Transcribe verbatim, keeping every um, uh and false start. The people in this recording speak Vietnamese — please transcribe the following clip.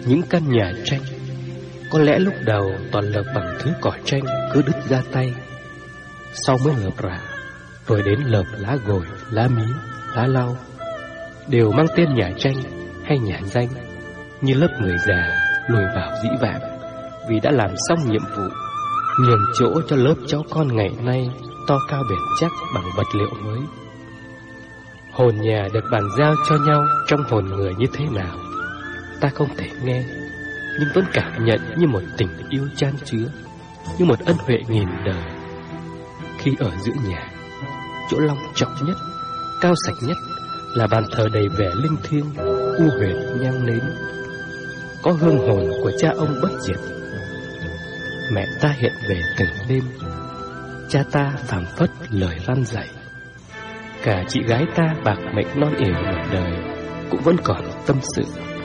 những căn nhà tranh. Có lẽ lúc đầu toàn lợp bằng thứ cỏ tranh cứ đứt ra tay, sau mới lợp rả, rồi đến lợp lá gồi, lá mía, lá lau, đều mang tên nhà tranh hay nhà danh, như lớp người già lùi vào dĩ vãng vì đã làm xong nhiệm vụ, nhường chỗ cho lớp cháu con ngày nay to cao bền chắc bằng vật liệu mới. Hồn nhà được bàn giao cho nhau trong hồn người như thế nào, ta không thể nghe, nhưng vẫn cảm nhận như một tình yêu chan chứa, như một ân huệ nghìn đời. Khi ở giữa nhà, chỗ long trọng nhất, cao sạch nhất là bàn thờ đầy vẻ linh thiêng, u huyền nhang nến, có hương hồn của cha ông bất diệt. Mẹ ta hiện về từng đêm, cha ta phảng phất lời răn dạy. Cả chị gái ta bạc mệnh non ỉa một đời cũng vẫn còn tâm sự